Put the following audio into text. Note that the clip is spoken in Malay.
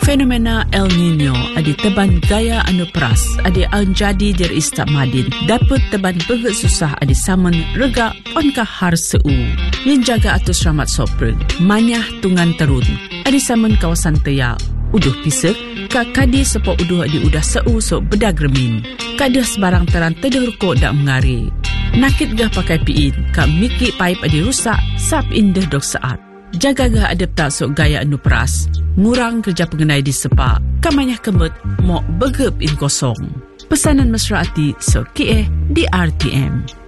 Fenomena El Nino adi teban gaya anu peras adi anjadi dir istak madin dapat teban beget susah adi samun rega onkah har seu yang jaga atus ramat sopreng manyah tungan terun adi samun kawasan teya uduh pisek ka kadi sepok uduh adi udah seu so bedag remin kadah sebarang teran teduh rukuk dak mengari nakit gah pakai piin ka miki paip adi rusak sap indah dok saat jaga gah adep tak sok gaya anu peras ngurang kerja pengenai di sepak kamanyah kemut mok begep in kosong pesanan mesra ati sok kie di RTM.